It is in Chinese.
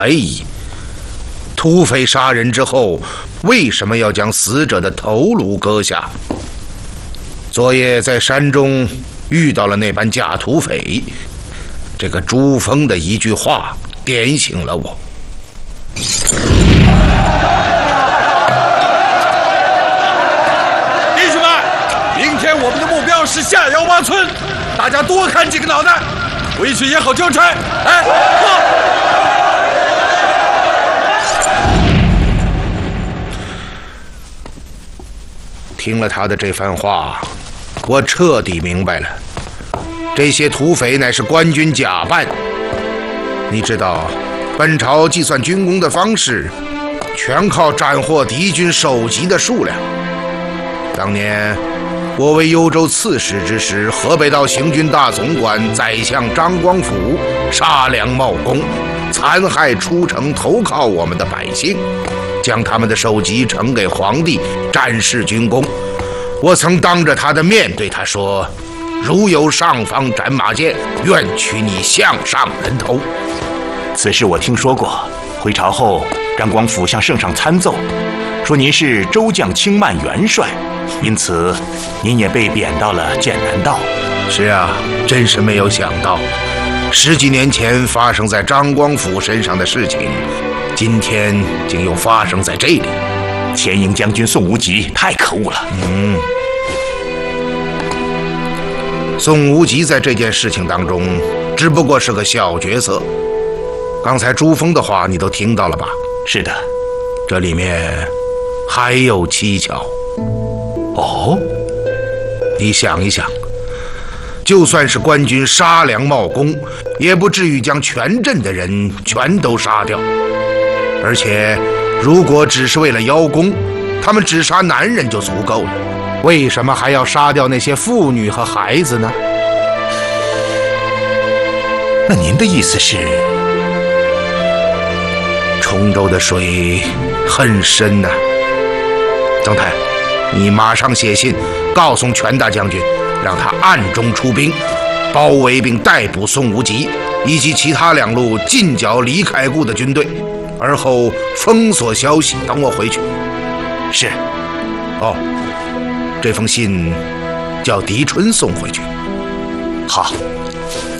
怀疑。土匪杀人之后，为什么要将死者的头颅割下？昨夜在山中遇到了那班假土匪，这个朱峰的一句话点醒了我。 弟兄们，明天我们的目标是下窑挖村，大家多看几个脑袋，回去也好交差。哎， 听了他的这番话，我彻底明白了，这些土匪乃是官军假扮。你知道，本朝计算军功的方式，全靠斩获敌军首级的数量。当年我为幽州刺史之时，河北道行军大总管宰相张光辅杀良冒功，残害出城投靠我们的百姓，将他们的首级呈给皇帝展示军功。我曾当着他的面对他说：“如有上方斩马剑，愿取你项上人头。” 此事我听说过。回朝后，张光辅向圣上参奏，说您是州将轻慢元帅，因此您也被贬到了剑南道。 是啊，真是没有想到，10几年前发生在张光辅身上的事情，今天竟又发生在这里。 前营将军宋无极太可恶了。 宋无极在这件事情当中只不过是个小角色。刚才朱峰的话你都听到了吧？ 是的， 这里面还有蹊跷。 哦， 你想一想，就算是官军杀良冒功，也不至于将全镇的人全都杀掉。而且如果只是为了邀功，他们只杀男人就足够了，为什么还要杀掉那些妇女和孩子呢？ 那您的意思是， 崇州的水很深呐。曾泰，你马上写信告诉全大将军，让他暗中出兵，包围并逮捕宋无极以及其他2路近剿李凯固的军队，而后封锁消息，等我回去。 是。 哦，这封信叫狄春送回去。 好。